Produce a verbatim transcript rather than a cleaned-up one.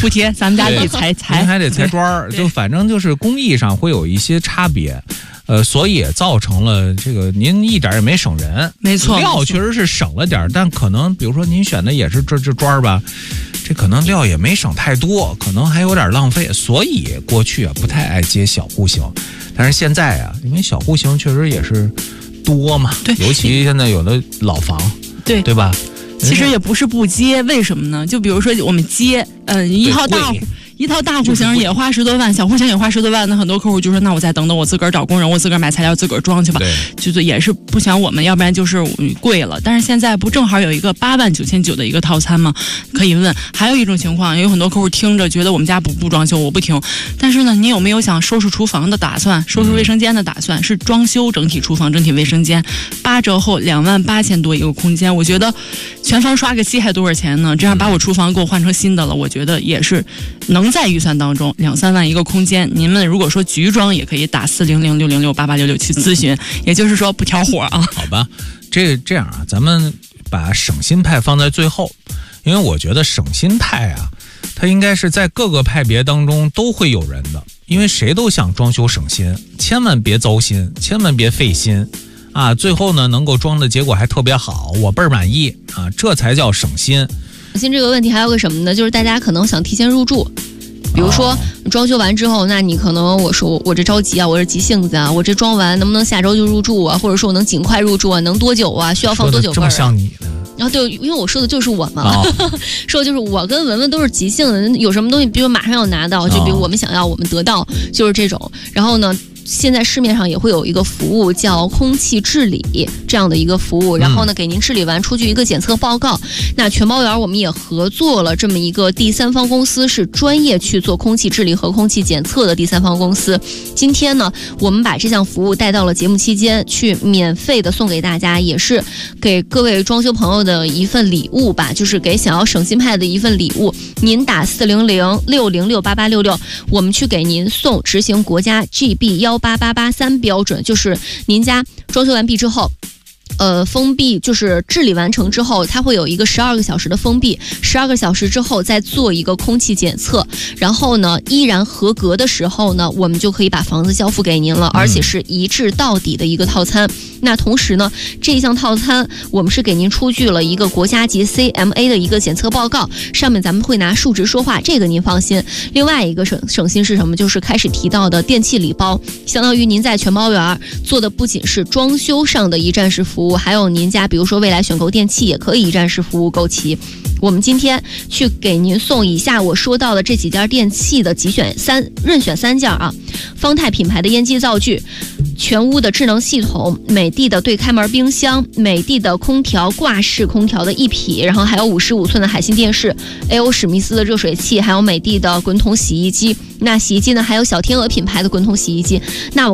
不贴，咱们家得裁裁， 您还得裁砖，就反正就是工艺上会有一些差别。呃，所以也造成了这个您一点也没省人， 没错， 料确实是省了点，但可能比如说您选的也是这这砖吧，这可能料也没省太多，可能还有点浪费，所以过去啊不太爱接小户型，但是现在啊，因为小户型确实也是多嘛， 对， 尤其现在有的老房， 对对吧？ 其实也不是不接，为什么呢？就比如说我们接，嗯，一套大户。一套大户型也花十多万，小户型也花十多万，那很多客户就说，那我再等等，我自个儿找工人，我自个儿买材料，自个儿装去吧，就是也是不想我们，要不然就是贵了。但是现在不正好有一个八万九千九的一个套餐吗？可以问。还有一种情况，有很多客户听着觉得我们家不不装修，我不听。但是呢，你有没有想收拾厨房的打算，收拾卫生间的打算？是装修整体厨房、整体卫生间，八折后两万八千多一个空间，我觉得全房刷个漆还多少钱呢？这样把我厨房给我换成新的了，我觉得也是能在预算当中，两三万一个空间。您们如果说局装也可以打四零零六零六八八六六去咨询，也就是说不挑火啊。 好吧，这这样啊，咱们把省心派放在最后，因为我觉得省心派啊，它应该是在各个派别当中都会有人的，因为谁都想装修省心，千万别糟心，千万别费心啊。最后呢，能够装的结果还特别好，我倍儿满意啊，这才叫省心。 省心这个问题还有个什么呢？就是大家可能想提前入住。比如说装修完之后，那你可能我说我这着急啊，我这急性子啊，我这装完能不能下周就入住啊？或者说我能尽快入住啊？能多久啊？需要放多久份、啊？ 这么像你的。 然后对，因为我说的就是我嘛，哦、说的就是我跟文文都是急性的，有什么东西，比如马上要拿到，就比如我们想要，我们得到，就是这种。然后呢？现在市面上也会有一个服务叫空气治理这样的一个服务，然后呢给您治理完出具一个检测报告。那全包园我们也合作了这么一个第三方公司，是专业去做空气治理和空气检测的第三方公司。今天呢我们把这项服务带到了节目期间去免费的送给大家，也是给各位装修朋友的一份礼物吧，就是给想要省心派的一份礼物。您打四零零六零六八八六六，我们去给您送执行国家 G B 幺八八八三标准，就是您家装修完毕之后呃，封闭就是治理完成之后，它会有一个十二个小时的封闭，十二个小时之后再做一个空气检测，然后呢依然合格的时候呢，我们就可以把房子交付给您了，而且是一致到底的一个套餐。那同时呢，这一项套餐我们是给您出具了一个国家级 C M A 的一个检测报告，上面咱们会拿数值说话，这个您放心。另外一个省省心是什么？就是开始提到的电器礼包，相当于您在全包园做的不仅是装修上的一站式服务，还有您家比如说未来选购电器也可以一站式服务购齐。我们今天去给您送以下我说到的这几件电器的集选三任选三件啊，方太品牌的烟机灶具，全屋的智能系统，美的的对开门冰箱，美的的空调挂式空调的一匹，然后还有五十五寸的海信电视， A O 史密斯的热水器，还有美的的滚筒洗衣机。那洗衣机呢还有小天鹅品牌的滚筒洗衣机。那我